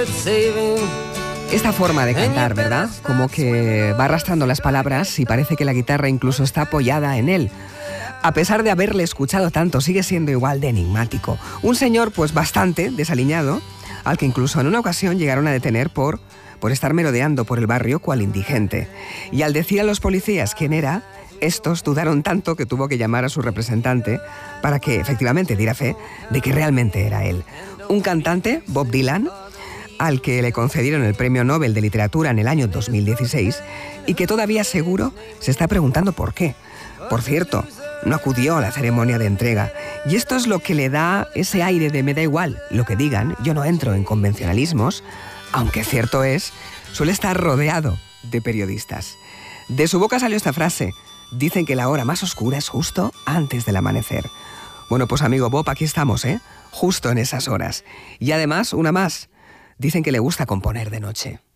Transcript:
Esta forma de cantar, ¿verdad? Como que va arrastrando las palabras y parece que la guitarra incluso está apoyada en él. A pesar de haberle escuchado tanto, sigue siendo igual de enigmático. Un señor, pues bastante desaliñado, al que incluso en una ocasión llegaron a detener por estar merodeando por el barrio cual indigente. Y al decir a los policías quién era, estos dudaron tanto que tuvo que llamar a su representante para que efectivamente diera fe de que realmente era él. Un cantante, Bob Dylan, al que le concedieron el Premio Nobel de Literatura en el año 2016 y que todavía seguro se está preguntando por qué. Por cierto, no acudió a la ceremonia de entrega. Y esto es lo que le da ese aire de me da igual lo que digan, yo no entro en convencionalismos, aunque cierto es, suele estar rodeado de periodistas. De su boca salió esta frase: dicen que la hora más oscura es justo antes del amanecer. Bueno, pues amigo Bob, aquí estamos, justo en esas horas. Y además, una más, dicen que le gusta componer de noche.